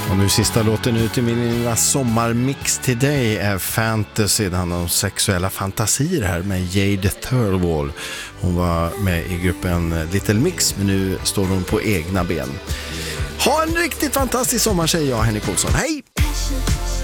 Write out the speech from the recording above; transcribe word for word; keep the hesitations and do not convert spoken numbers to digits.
Och nu sista låten ut i min lilla sommarmix till dig är Fantasy. Det handlar om sexuella fantasier här med Jade Thirlwall. Hon var med i gruppen Little Mix, men nu står hon på egna ben. Ha en riktigt fantastisk sommar, säger jag, Henrik Olsson. Hej!